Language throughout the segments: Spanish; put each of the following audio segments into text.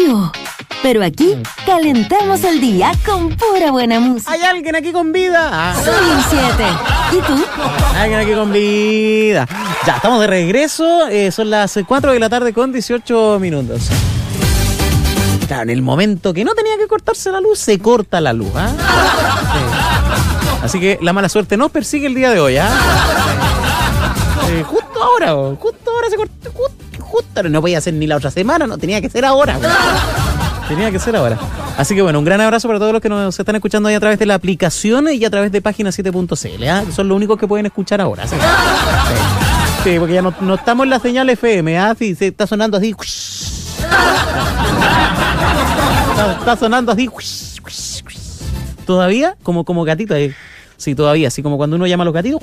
frío. Pero aquí calentamos el día con pura buena música. ¿Hay alguien aquí con vida? Soy un 7. ¿Y tú? Alguien aquí con vida. Ya, estamos de regreso. Son las 4 de la tarde con 18 minutos. Claro, en el momento que no tenía que cortarse la luz, se corta la luz. ¿Ah? Sí. Así que la mala suerte nos persigue el día de hoy. ¿Ah? Justo ahora se cortó. Justo, no podía ser ni la otra semana, no tenía que ser ahora. Tenía que ser ahora. Así que bueno, un gran abrazo para todos los que nos están escuchando ahí a través de la aplicación y a través de página7.cl. ¿Ah? Son los únicos que pueden escuchar ahora. ¿Sí? Sí, porque ya no estamos en la señal FM. ¿Ah? Sí, se está sonando así. Está sonando así. Todavía como gatito. Sí, todavía. Así como cuando uno llama a los gatitos.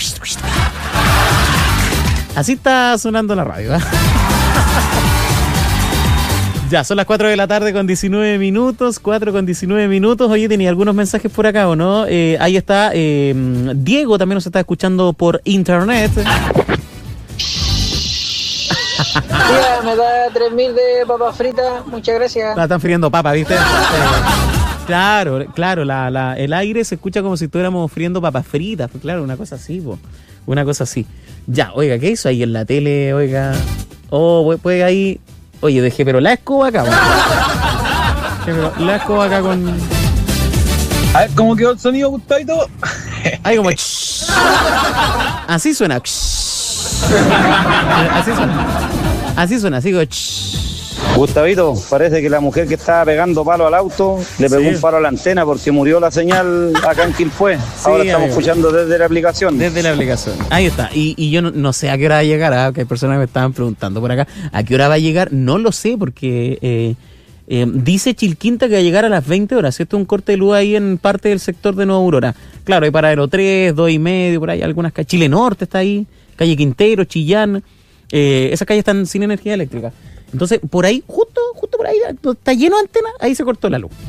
Así está sonando la radio. ¿Eh? Ya, son las 4 de la tarde con 19 minutos. 4 con 19 minutos. Oye, tenía algunos mensajes por acá, ¿o no? Ahí está. Diego también nos está escuchando por internet. Tía, me da 3.000 de papas fritas. Muchas gracias. Están friendo papas, ¿viste? Claro, el aire se escucha como si estuviéramos friendo papas fritas. Pues claro, una cosa así, po. Una cosa así. Ya, oiga, ¿qué hizo ahí en la tele? Oiga. Oh, pues ahí. Oye, dejé, pero la escoba acá. La escoba acá con. A ver, ¿cómo quedó el sonido, Gustavito? Ahí como. Así suena. Así suena, así como. Gustavito, parece que la mujer que estaba pegando palo al auto le pegó un palo a la antena porque murió la señal acá en Quilpué. Ahora estamos escuchando desde la aplicación. Desde la aplicación. Ahí está. Y yo no sé a qué hora va a llegar. ¿Ah? Que hay personas que me estaban preguntando por acá. ¿A qué hora va a llegar? No lo sé porque dice Chilquinta que va a llegar a las 20 horas. Esto es un corte de luz ahí en parte del sector de Nueva Aurora. Claro, hay paradero 3, 2,5, por ahí algunas calles. Chile Norte está ahí. Calle Quintero, Chillán. Esas calles están sin energía eléctrica. Entonces, por ahí, justo por ahí, está lleno de antenas, ahí se cortó la luz.